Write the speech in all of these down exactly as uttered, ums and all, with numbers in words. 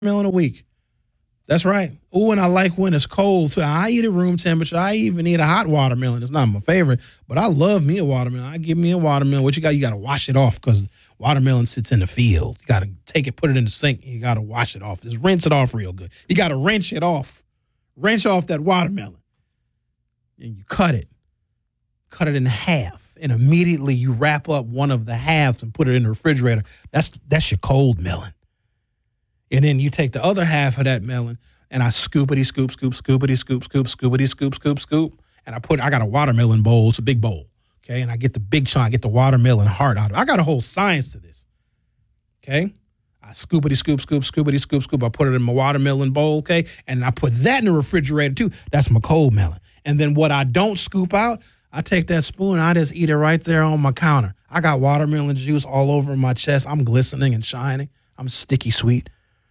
watermelon a week. That's right. Oh, and I like when it's cold too. I eat at room temperature. I even eat a hot watermelon. It's not my favorite, but I love me a watermelon. I give me a watermelon. What you got? You got to wash it off because watermelon sits in the field. You got to take it, put it in the sink. And you got to wash it off. Just rinse it off real good. You got to wrench it off. Wrench off that watermelon. And you cut it. Cut it in half. And immediately you wrap up one of the halves and put it in the refrigerator. That's that's your cold melon. And then you take the other half of that melon and I scoopity scoop, scoop, scoopity scoop, scoop, scoopity scoop, scoop, scoop. And I put, I got a watermelon bowl. It's a big bowl. Okay. And I get the big chunk, I get the watermelon heart out of it. I got a whole science to this. Okay. I scoopity scoop, scoop, scoopity scoop, scoop. I put it in my watermelon bowl. Okay. And I put that in the refrigerator too. That's my cold melon. And then what I don't scoop out, I take that spoon, I just eat it right there on my counter. I got watermelon juice all over my chest. I'm glistening and shining. I'm sticky sweet.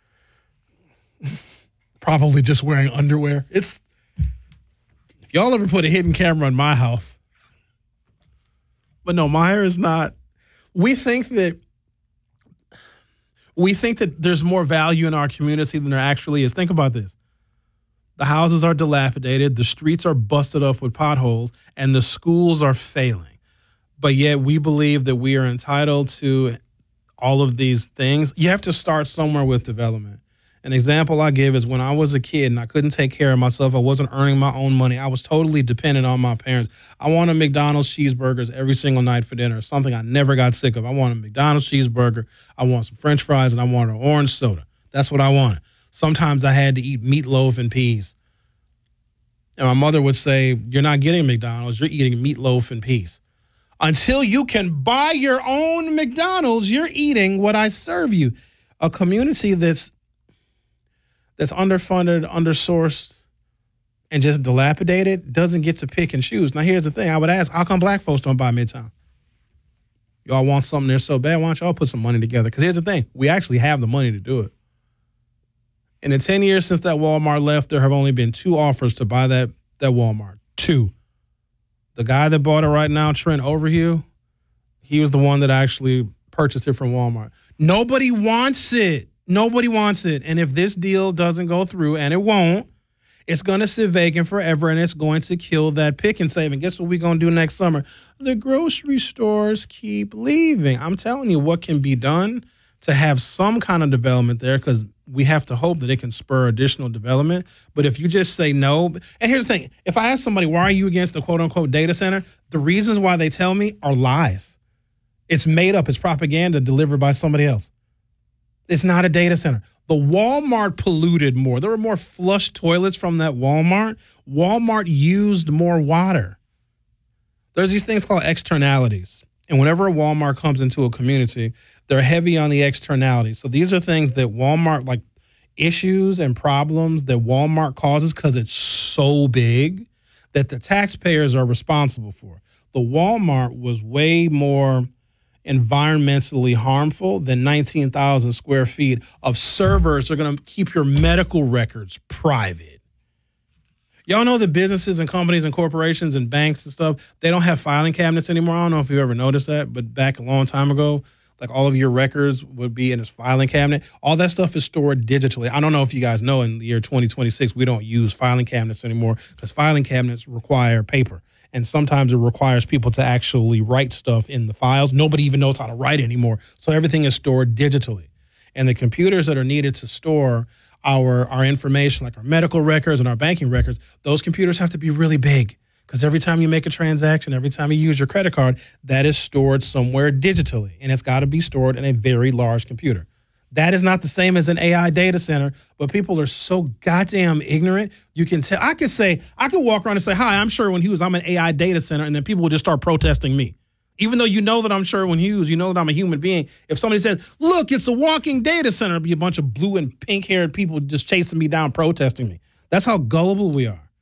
Probably just wearing underwear. It's if y'all ever put a hidden camera in my house. But no, my hair is not. We think that we think that there's more value in our community than there actually is. Think about this. The houses are dilapidated, the streets are busted up with potholes, and the schools are failing. But yet we believe that we are entitled to all of these things. You have to start somewhere with development. An example I give is when I was a kid and I couldn't take care of myself, I wasn't earning my own money. I was totally dependent on my parents. I wanted McDonald's cheeseburgers every single night for dinner, something I never got sick of. I wanted a McDonald's cheeseburger, I wanted some French fries, and I wanted an orange soda. That's what I wanted. Sometimes I had to eat meatloaf and peas. And my mother would say, you're not getting McDonald's, you're eating meatloaf and peas. Until you can buy your own McDonald's, you're eating what I serve you. A community that's that's underfunded, undersourced, and just dilapidated doesn't get to pick and choose. Now, here's the thing. I would ask, how come black folks don't buy Midtown? Y'all want something there so bad, why don't y'all put some money together? Because here's the thing. We actually have the money to do it. In the ten years since that Walmart left, there have only been two offers to buy that, that Walmart. Two. The guy that bought it right now, Trent Overview, he was the one that actually purchased it from Walmart. Nobody wants it. Nobody wants it. And if this deal doesn't go through, and it won't, it's going to sit vacant forever, and it's going to kill that pick and save. And guess what we're going to do next summer? The grocery stores keep leaving. I'm telling you what can be done to have some kind of development there, because we have to hope that it can spur additional development. But if you just say no, and here's the thing. If I ask somebody, why are you against the quote-unquote data center? The reasons why they tell me are lies. It's made up. It's propaganda delivered by somebody else. It's not a data center. The Walmart polluted more. There were more flush toilets from that Walmart. Walmart used more water. There's these things called externalities. And whenever a Walmart comes into a community, they're heavy on the externalities. So these are things that Walmart, like issues and problems that Walmart causes because it's so big that the taxpayers are responsible for. The Walmart was way more environmentally harmful than nineteen thousand square feet of servers that are going to keep your medical records private. Y'all know that businesses and companies and corporations and banks and stuff, they don't have filing cabinets anymore. I don't know if you ever noticed that, but back a long time ago, like all of your records would be in this filing cabinet. All that stuff is stored digitally. I don't know if you guys know in the year twenty twenty-six, we don't use filing cabinets anymore because filing cabinets require paper. And sometimes it requires people to actually write stuff in the files. Nobody even knows how to write anymore. So everything is stored digitally. And the computers that are needed to store our, our information, like our medical records and our banking records, those computers have to be really big. Because every time you make a transaction, every time you use your credit card, that is stored somewhere digitally. And it's got to be stored in a very large computer. That is not the same as an A I data center, but people are so goddamn ignorant. You can tell. I could say, I could walk around and say, hi, I'm Sherwin Hughes. I'm an A I data center. And then people will just start protesting me. Even though you know that I'm Sherwin Hughes, you know that I'm a human being. If somebody says, look, it's a walking data center, it'll be a bunch of blue and pink haired people just chasing me down, protesting me. That's how gullible we are.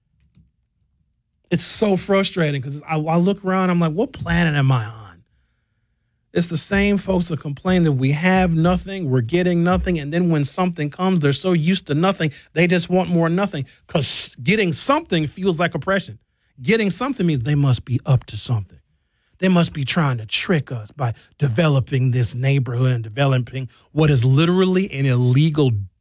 It's so frustrating because I, I look around, I'm like, what planet am I on? It's the same folks that complain that we have nothing, we're getting nothing, and then when something comes, they're so used to nothing, they just want more nothing because getting something feels like oppression. Getting something means they must be up to something. They must be trying to trick us by developing this neighborhood and developing what is literally an illegal